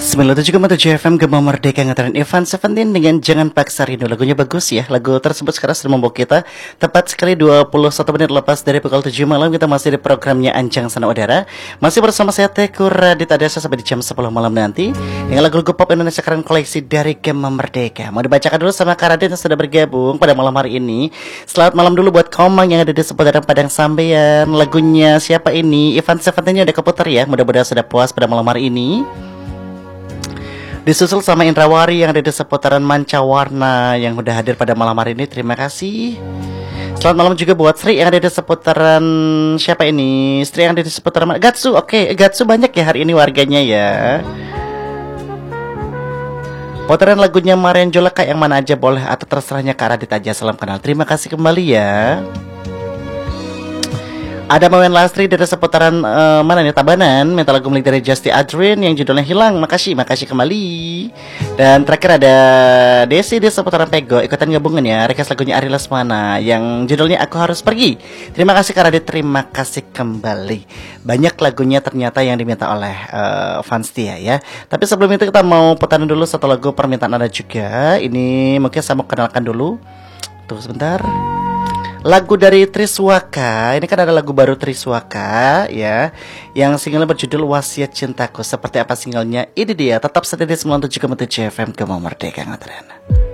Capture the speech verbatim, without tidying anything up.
sembilan puluh tujuh koma tujuh F M Gema Merdeka ngatarin Evan Seventeen dengan Jangan Paksa Rindu. Lagunya bagus ya. Lagu tersebut sekarang sudah membawa kita tepat sekali dua puluh satu menit lepas dari pukul tujuh malam. Kita masih di programnya Anjang Sana Udara. Masih bersama saya Teku Radit Adasa sampai di jam sepuluh malam nanti dengan lagu-lagu pop Indonesia keren koleksi dari Gema Merdeka. Mau dibacakan dulu sama Kak Radit yang sudah bergabung pada malam hari ini. Selamat malam dulu buat Komang yang ada di seputaran Padang Sambean. Lagunya siapa ini? Evan Seventeen udah keputar ya. Mudah-mudahan sudah puas pada malam hari ini. Disusul sama Indrawari yang ada di seputaran Mancawarna yang udah hadir pada malam hari ini. Terima kasih. Selamat malam juga buat Sri yang ada di seputaran siapa ini? Sri yang ada di seputaran Gatsu. Oke, Gatsu banyak ya hari ini warganya ya. Putaran lagunya Marian Jolaka yang mana aja boleh atau terserahnya Kak Radit aja. Salam kenal. Terima kasih kembali ya. Ada Mawen Lastri dari seputaran uh, mana nih Tabanan, minta lagu milik dari Justy Adrian yang judulnya Hilang. Makasih, makasih kembali. Dan terakhir ada Desi di seputaran Pego ikutan gabungan ya, request lagunya Ari Lesmana yang judulnya Aku Harus Pergi. Terima kasih Kak Radit, terima kasih kembali. Banyak lagunya ternyata yang diminta oleh uh, fans dia ya. Tapi sebelum itu kita mau putaran dulu satu lagu permintaan Anda juga. Ini mungkin saya mau kenalkan dulu. Tunggu sebentar. Lagu dari Triswaka. Ini kan ada lagu baru Triswaka ya, yang singlenya berjudul Wasiat Cintaku. Seperti apa singlenya? Ini dia. Tetap setia di sembilan puluh tujuh koma tujuh F M Gema Merdeka ngatarin.